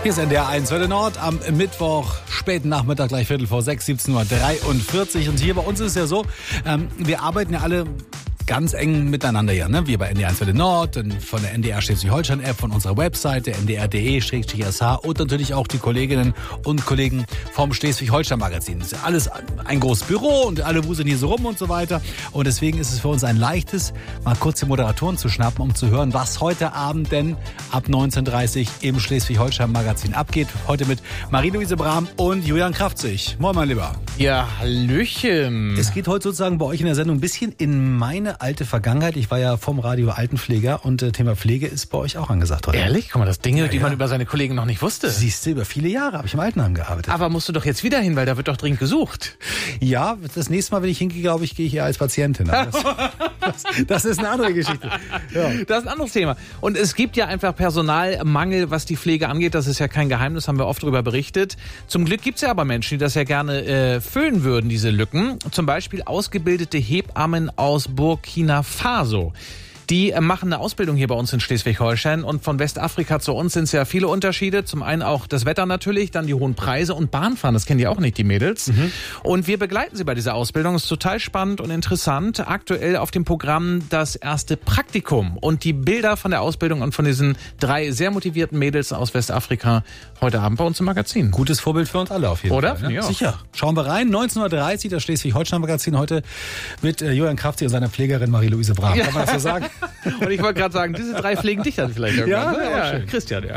Hier ist NDR 1 Welle Nord am Mittwoch, späten Nachmittag, gleich 17:45 17:43 Uhr. Und hier bei uns ist es ja so, wir arbeiten ja alle ganz eng miteinander hier, ne? Wir bei NDR 1 Welle Nord, von der NDR Schleswig-Holstein-App, von unserer Webseite ndr.de/sh und natürlich auch die Kolleginnen und Kollegen vom Schleswig-Holstein-Magazin. Das ist ja alles ein großes Büro und alle wuseln hier so rum und so weiter. Und deswegen ist es für uns ein leichtes, mal kurz die Moderatoren zu schnappen, um zu hören, was heute Abend denn ab 19:30 im Schleswig-Holstein-Magazin abgeht. Heute mit Marie-Louise Brahm und Julian Kraftzig. Moin, mein Lieber. Ja, Hallöchen. Es geht heute sozusagen bei euch in der Sendung ein bisschen in meine alte Vergangenheit. Ich war ja vom Radio Altenpfleger und Thema Pflege ist bei euch auch angesagt heute. Ehrlich? Guck mal, das Dinge, die man über seine Kollegen noch nicht wusste. Siehst du, über viele Jahre habe ich im Altenheim gearbeitet. Aber musst du doch jetzt wieder hin, weil da wird doch dringend gesucht. Ja, das nächste Mal, wenn ich hingehe, glaube ich, gehe ich eher als Patientin. Das ist eine andere Geschichte. Ja. Das ist ein anderes Thema. Und es gibt ja einfach Personalmangel, was die Pflege angeht. Das ist ja kein Geheimnis, haben wir oft darüber berichtet. Zum Glück gibt es ja aber Menschen, die das ja gerne füllen würden, diese Lücken. Zum Beispiel ausgebildete Hebammen aus Burkina Faso. Die machen eine Ausbildung hier bei uns in Schleswig-Holstein und von Westafrika zu uns sind es ja viele Unterschiede. Zum einen auch das Wetter natürlich, dann die hohen Preise und Bahnfahren, das kennen die auch nicht, die Mädels. Und wir begleiten sie bei dieser Ausbildung. Das ist total spannend und interessant. Aktuell auf dem Programm das erste Praktikum und die Bilder von der Ausbildung und von diesen 3 sehr motivierten Mädels aus Westafrika heute Abend bei uns im Magazin. Gutes Vorbild für uns alle auf jeden Fall. Oder? Ja. Sicher. Schauen wir rein. 19:30 das Schleswig-Holstein-Magazin heute mit Julian Kraftzig und seiner Pflegerin Marie-Louise Brahm. Kann man das so sagen? Und ich wollte gerade sagen, diese 3 pflegen dich dann vielleicht irgendwann. Ja, ja. Christian, ja.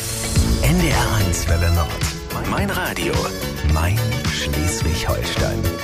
NDR 1 Welle Nord. Mein Radio. Mein Schleswig-Holstein.